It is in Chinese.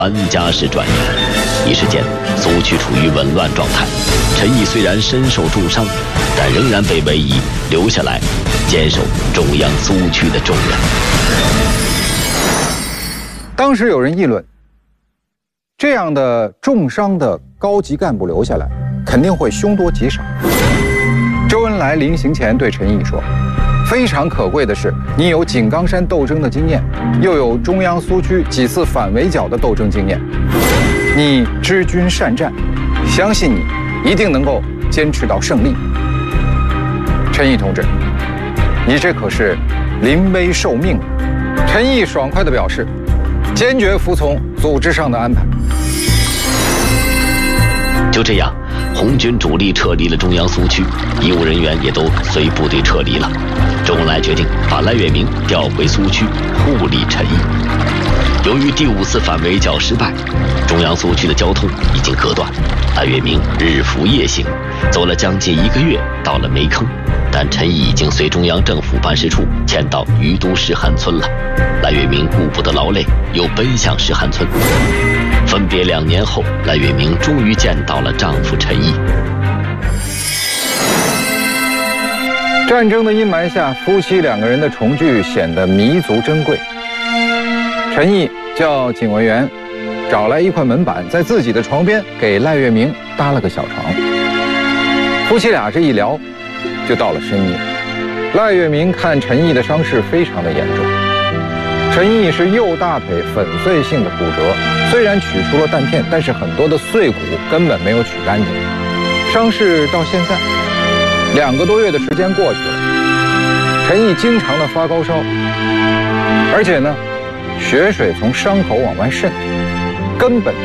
安家时转移，一时间苏区处于紊乱状态。陈毅虽然身受重伤，但仍然被委以留下来坚守中央苏区的重任。 当时有人议论，这样的重伤的高级干部留下来，肯定会凶多吉少。周恩来临行前对陈毅说，非常可贵的是，你有井冈山斗争的经验，又有中央苏区几次反围剿的斗争经验，你知军善战，相信你一定能够坚持到胜利。陈毅同志，你这可是临危受命。陈毅爽快地表示，坚决服从组织上的安排。 就这样，红军主力撤离了中央苏区，医务人员也都随部队撤离了。周恩来决定把赖月明调回苏区护理陈毅。由于第5次反围剿失败，中央苏区的交通已经隔断，赖月明日伏夜行，走了将近1个月，到了梅坑，但陈毅已经随中央政府办事处迁到于都石汉村了。赖月明顾不得劳累，又奔向石汉村。分别2年后，赖月明终于见到了丈夫陈毅。 战争的阴霾下，夫妻2个人的重聚显得弥足珍贵。陈毅叫警卫员找来1块门板，在自己的床边给赖月明搭了个小床。夫妻俩这一聊，就到了深夜。赖月明看陈毅的伤势非常的严重，陈毅是右大腿粉碎性的骨折，虽然取出了弹片，但是很多的碎骨根本没有取干净。伤势到现在2个多月的时间过去了，陈毅经常的发高烧，而且呢，血水从伤口往外渗，根本